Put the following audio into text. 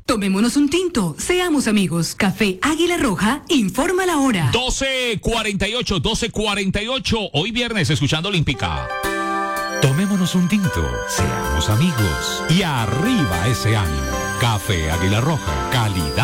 Tomémonos un tinto, seamos amigos. Café Águila Roja, informa la hora. 12:48. Hoy viernes, escuchando Olímpica. Tomémonos un tinto, seamos amigos y arriba ese ánimo. Café Águila Roja, calidad.